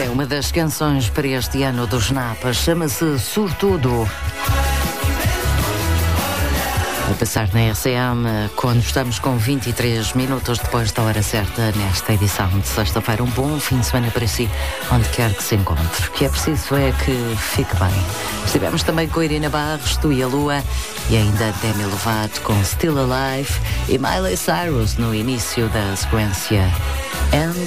É uma das canções para este ano dos Napas, chama-se Sortudo. A passar na RCM, quando estamos com 23 minutos depois da hora certa, nesta edição de sexta-feira. Um bom fim de semana para si, onde quer que se encontre. O que é preciso é que fique bem. Estivemos também com a Irina Barros, Tu e a Lua, e ainda Demi Lovato com Still Alive e Miley Cyrus no início da sequência And